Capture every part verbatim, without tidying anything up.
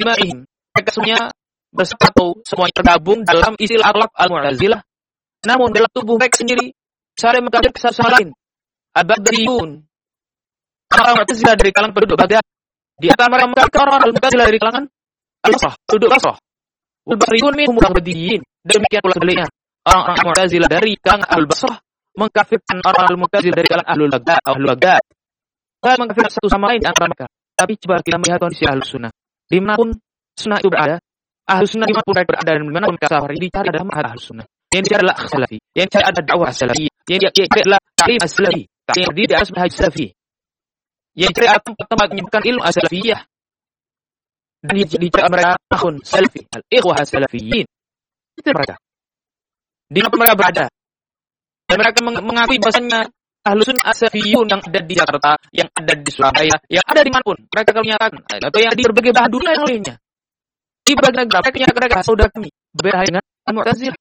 ijma'ihim. Mereka semuanya bersatu, semuanya tergabung dalam istilah al-Mu'tazilah. Namun dalam tubuh mereka sendiri saling mengkafirkan satu sama lain. Al-Baghdadiyun, orang Mu'tazilah dari kalangan penduduk Baghdad. Di antara mereka mengkafirkan orang Al-Mu'tazilah dari kalangan Al-Basrah, penduduk Basrah. Wal-Basriyun minhum al-Baghdadiyyin. Demikian pula sebaliknya, orang-orang Mu'tazilah dari kalangan Al-Basrah mengkafirkan orang Al-Mu'tazilah dari kalangan Ahlul Baghdad, Ahlul Baghdad. Mereka mengkafirkan satu sama lain di antara mereka. Tapi coba kita melihat kondisi Ahlus Sunnah. Dimanapun Sunnah itu berada, Ahlus Sunnah dimanapun mereka berada dan dimanapun mereka safar, ini dicari adalah manhaj Ahlus Sunnah. Yang dicari adalah akhlak salafi, yang dicari adalah dakwah salafi, yang dicari adalah ta'lim as-salafi, yang berdiri di atas manhaj salafi, yang dicari adalah tempat menyebutkan ilmu as-salafiyah, dan yang dicari mereka akhun salafi, al-ikhwah as-salafiyyin. Itu mereka. Dimanapun mereka berada, dan mereka mengakui bahasanya Ahlus Sunnah as-salafiyun yang ada di Jakarta, yang ada di Surabaya, yang ada di manapun, mereka kalau menyatakan atau yang di berbagai belahan dunia yang lainnya, di berbagai negara, mereka menyatakan mereka saudara kami, berbeda dengan Al-Mu'tazilah.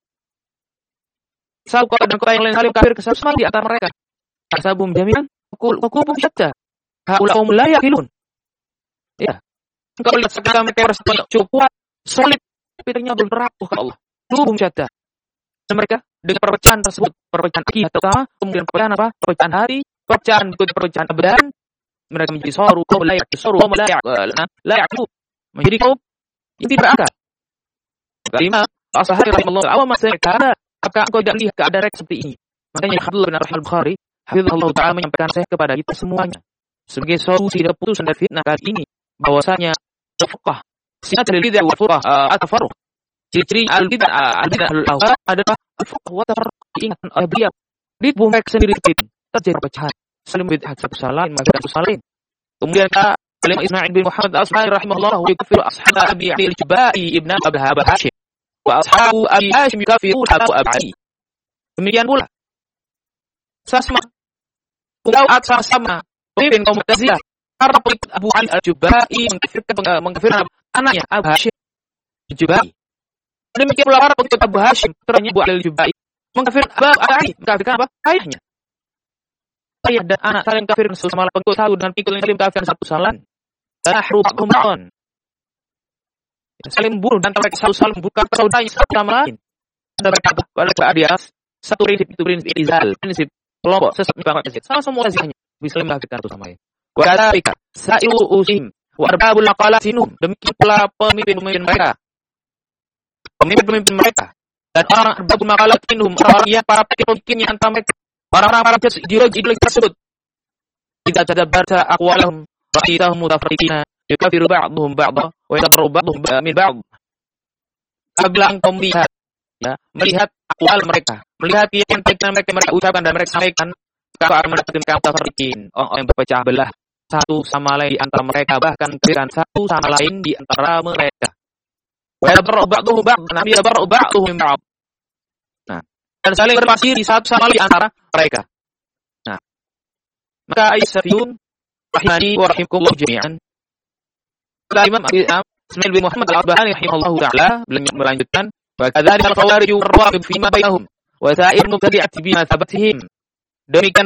Satu kota dan kota yang lain saling kafir kesal sama di antara mereka. Asabum jami'an, hukum syatta. Haula qaum la yaqilun. Ya. Engkau lihat sekarang mereka bersatu cukup kuat, solid, pikirnya berterapuh ke Allah. Hukum syatta. Dan mereka dengan perpecahan tersebut, perpecahan akidah terutama, kemudian perpecahan apa? Perpecahan hati, perpecahan berikut perpecahan abadan, mereka menjadi saru kaum la yaqil, saru kaum la yaqil, la yaqil. Menjadi kaum yang tidak berakal. Kelima, as-sahabi rahimahullah awam masanya karena apakah engkau tidak melihat keadaan mereka seperti ini? Makanya Abdullah bin Al-Bukhari, hafizahullah ta'ala menyampaikan saya kepada kita semuanya sebagai solusi dan putusan dari fitnah kali ini, bahwasanya al-fuqah, sinat al-bidah wa furqah at-tafarruq. Ciri-ciri al-bidah al-bidah al-awwal adalah al-fuqah wa tafarruq. Ingatkan oleh beliau, di tubuh mereka sendiri terjadi perpecahan, saling bid'ah satu sama lain, maka satu sama lain. Kemudian Imam Ismail bin Muhammad al-Asbahani rahimahullah yukaffiru ashab Abi Ali al-Jubai ibn Abi Hashim wa ashabu Abi Hashim yukaffiru Abu Abi. Demikian pula sama Kau sama-sama pemimpin kaum Mu'tazilah, para pengikut Abu Ali al-Jubai mengkafirkan mengkafirkan anaknya Abu Hashim al-Jubai. Demikian pula para pengikut Abu Hashim, putranya Abu Ali al-Jubai, mengkafirkan Abu Ali, mengkafirkan apa? Ayahnya. Ayah dan anak saling kafir sama pengikut satu dan pengikut yang saling kafir satu sama lain. Tahru ba'dhum ba'dhan. Saling bunuh dan mereka selalu saling bukan persaudaraan satu sama lain. Ada mereka berada di atas satu prinsip, itu prinsip izal, prinsip kelompok sesat banget sesat. Sama semua lazimnya bisa mengkafirkan satu sama lain. Wa kadzalika sa'iru usim wa arbabul aqalatinum. Demikian pula pemimpin-pemimpin mereka. Pemimpin-pemimpin mereka dan orang arbabul aqalatinum, orang yang para pemimpinnya antara mereka. Orang-orang para ideologi tersebut. Kita tadabbarta aqwalahum ra'itahum mutafarriqina yukafiru ba'dhum ba'dha wa yatabarru ba'dhum min ba'd. Apabila engkau melihat ya, melihat aqwal mereka, melihat yang mereka mereka ucapkan dan mereka sampaikan, kau akan mendapatkan kaum mutafarriqin, orang yang berpecah belah satu sama lain di antara mereka, bahkan kalian satu sama lain di antara mereka. Wa yatabarru ba'dhum ba'd, nabi yatabarru ba'dhum min ba'd. Nah, dan saling berpasir di satu sama lain di antara mereka. Nah, maka ayyusafiyun rahimani wa rahimakumullah jami'an. Imam Ismail bin Muhammad al-Asbahani rahimahullahu ta'ala beliau melanjutkan, wa kadzalika al-khawarij war-rafid fi ma bainahum wa sa'ir mubtadi'ati bima thabatihim. Demikian